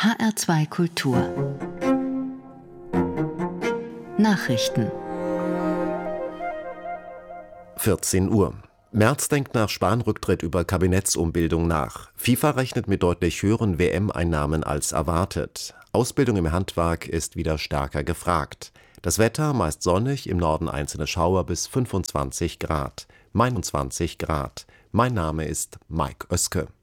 HR2 Kultur Nachrichten 14 Uhr. Merz denkt nach Spahn-Rücktritt über Kabinettsumbildung nach. FIFA rechnet mit deutlich höheren WM-Einnahmen als erwartet. Ausbildung im Handwerk ist wieder stärker gefragt. Das Wetter meist sonnig, im Norden einzelne Schauer bis 25 Grad. 21 Grad. Mein Name ist Mike Oeske.